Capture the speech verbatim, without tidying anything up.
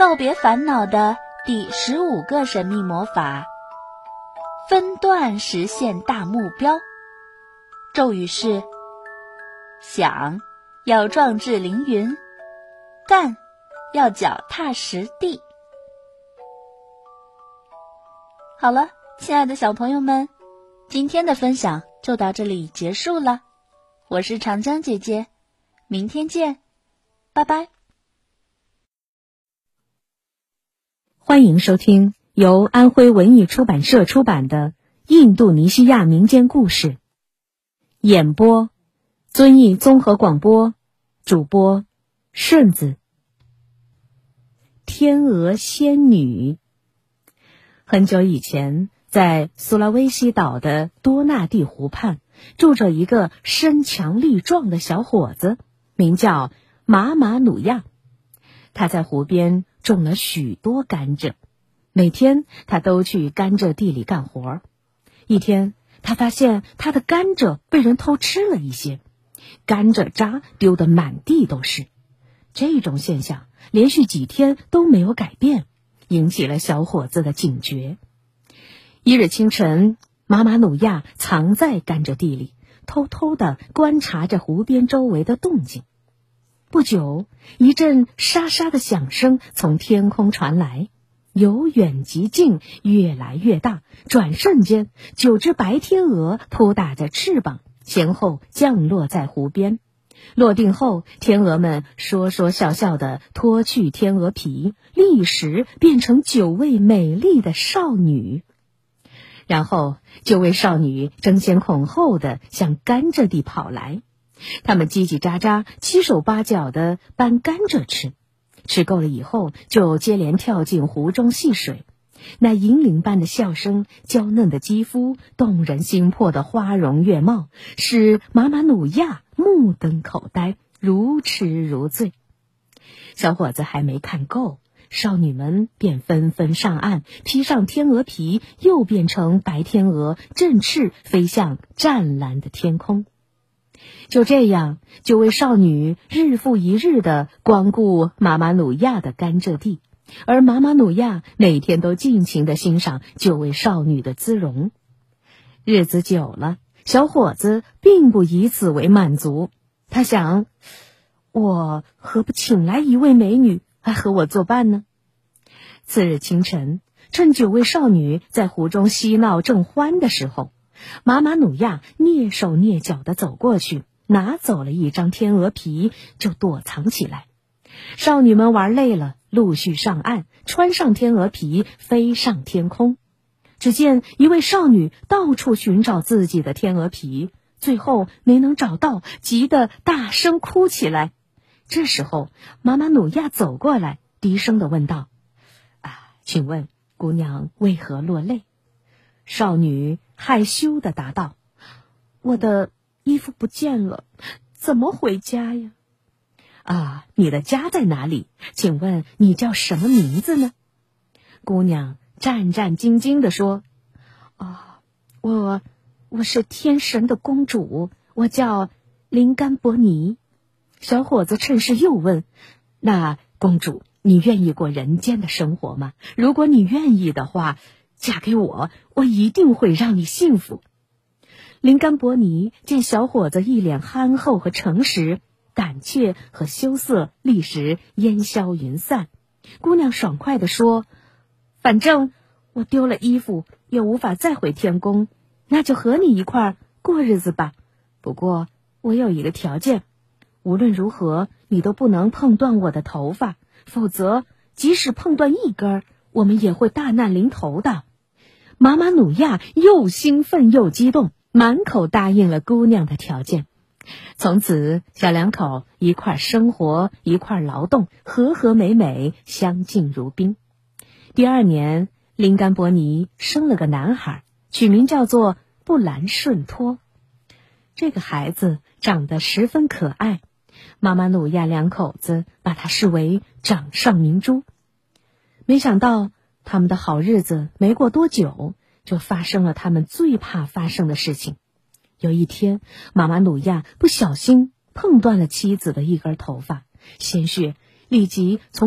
告别烦恼的第十五个神秘魔法，分段实现大目标。咒语是：想要壮志凌云，干要脚踏实地。好了，亲爱的小朋友们，今天的分享就到这里结束了。我是长江姐姐，明天见，拜拜。 欢迎收听由安徽文艺出版社出版的《印度尼西亚民间故事》，演播遵义综合广播，主播顺子。天鹅仙女。很久以前，在苏拉威西岛的多纳蒂湖畔，住着一个身强力壮的小伙子，名叫马马努亚。他在湖边种了许多甘蔗，每天他都去甘蔗地里干活。一天，他发现他的甘蔗被人偷吃了一些，甘蔗渣丢得满地都是。这种现象连续几天都没有改变，引起了小伙子的警觉。一日清晨，马马努亚藏在甘蔗地里，偷偷地观察着湖边周围的动静。不久，一阵沙沙的响声从天空传来，由远及近，越来越大。转瞬间，九只白天鹅扑打着翅膀，前后降落在湖边。落定后，天鹅们说说笑笑地脱去天鹅皮，立时变成九位美丽的少女。然后，九位少女争先恐后地向甘蔗地跑来，她们叽叽喳喳、七手八脚地搬甘蔗吃，吃够了以后，就接连跳进湖中戏水。那银铃般的笑声、娇嫩的肌肤、动人心魄的花容月貌，使马马努亚目瞪口呆，如痴如醉。小伙子还没看够，少女们便纷纷上岸，披上天鹅皮，又变成白天鹅，振翅飞向湛蓝的天空。就这样，九位少女日复一日地光顾马马努亚的甘蔗地，而马马努亚每天都尽情地欣赏九位少女的姿容。日子久了，小伙子并不以此为满足，他想，我何不请来一位美女来和我作伴呢？次日清晨，趁九位少女在湖中嬉闹正欢的时候，马马努亚蹑手蹑脚地走过去，拿走了一张天鹅皮，就躲藏起来。少女们玩累了，陆续上岸，穿上天鹅皮，飞上天空。只见一位少女到处寻找自己的天鹅皮，最后没能找到，急得大声哭起来。这时候，马马努亚走过来，低声地问道：啊，请问姑娘为何落泪？少女害羞地答道：我的衣服不见了，怎么回家呀？啊，你的家在哪里？请问你叫什么名字呢？姑娘战战兢兢地说：啊，我我是天神的公主，我叫林甘伯尼。小伙子趁势又问：那公主，你愿意过人间的生活吗？如果你愿意的话，嫁给我，我一定会让你幸福。林甘伯尼见小伙子一脸憨厚和诚实，胆怯和羞涩立时烟消云散。姑娘爽快地说：反正我丢了衣服也无法再回天宫，那就和你一块儿过日子吧。不过我有一个条件，无论如何你都不能碰断我的头发，否则即使碰断一根儿，我们也会大难临头的。马马努亚又兴奋又激动，满口答应了姑娘的条件。从此，小两口一块生活，一块劳动，和和美美，相敬如宾。第二年，林甘伯尼生了个男孩，取名叫做布兰顺托。这个孩子长得十分可爱，马马努亚两口子把他视为掌上明珠。没想到他们的好日子没过多久，就发生了他们最怕发生的事情。有一天，马马努亚不小心碰断了妻子的一根头发，鲜血立即从